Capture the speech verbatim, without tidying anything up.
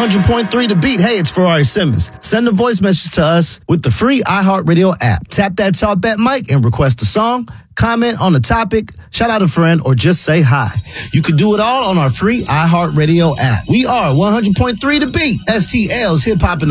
hundred point three The Beat. Hey, it's Ferrari Simmons. Send a voice message to us with the free iHeartRadio app. Tap that Talk Back mic and request a song, comment on the topic, shout out a friend, or just say hi. You can do it all on our free iHeartRadio app. We are one hundred point three The Beat, S T L's Hip Hop and